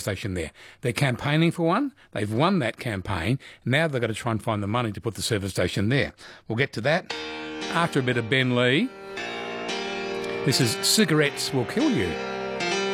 station there. They're campaigning for one. They've won that campaign. Now they've got to try and find the money to put the service station there. We'll get to that after a bit of Ben Lee. This is Cigarettes Will Kill You.